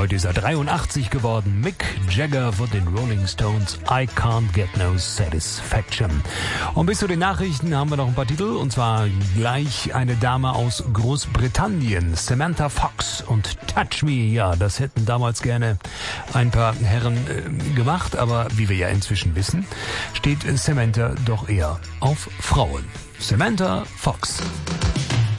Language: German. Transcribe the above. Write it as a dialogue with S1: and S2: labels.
S1: Heute ist er 83 geworden. Mick Jagger von den Rolling Stones. I Can't Get No Satisfaction. Und bis zu den Nachrichten haben wir noch ein paar Titel. Und zwar gleich eine Dame aus Großbritannien. Samantha Fox und Touch Me. Ja, das hätten damals gerne ein paar Herren gemacht. Aber wie wir ja inzwischen wissen, steht Samantha doch eher auf Frauen. Samantha Fox.